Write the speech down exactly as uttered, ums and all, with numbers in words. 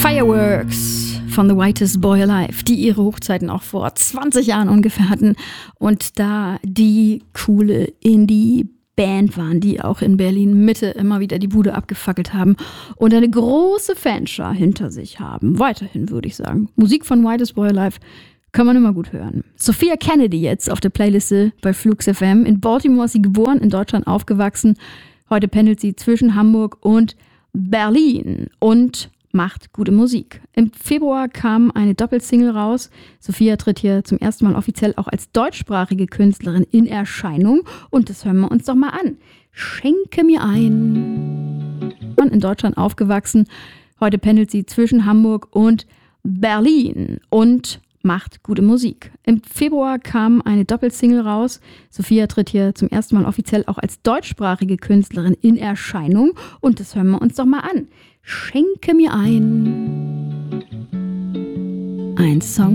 Fireworks von The Whitest Boy Alive, die ihre Hochzeiten auch vor zwanzig Jahren ungefähr hatten und da die coole Indie-Band waren, die auch in Berlin Mitte immer wieder die Bude abgefackelt haben und eine große Fanschar hinter sich haben. Weiterhin würde ich sagen. Musik von Whitest Boy Alive kann man immer gut hören. Sophia Kennedy jetzt auf der Playliste bei Flux F M. In Baltimore ist sie geboren, in Deutschland aufgewachsen. Heute pendelt sie zwischen Hamburg und Berlin und macht gute Musik. Im Februar kam eine Doppelsingle raus. Sophia tritt hier zum ersten Mal offiziell auch als deutschsprachige Künstlerin in Erscheinung. Und das hören wir uns doch mal an. Schenke mir ein. In Deutschland aufgewachsen. Heute pendelt sie zwischen Hamburg und Berlin und macht gute Musik. Im Februar kam eine Doppelsingle raus. Sophia tritt hier zum ersten Mal offiziell auch als deutschsprachige Künstlerin in Erscheinung. Und das hören wir uns doch mal an. Schenke mir ein. Ein Song